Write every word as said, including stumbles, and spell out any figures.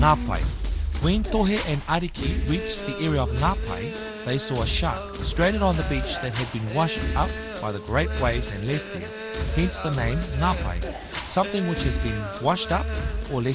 Napai. When Tohe and Ariki reached the area of Napai, they saw a shark stranded on the beach that had been washed up by the great waves and left there, hence the name Napai, something which has been washed up or left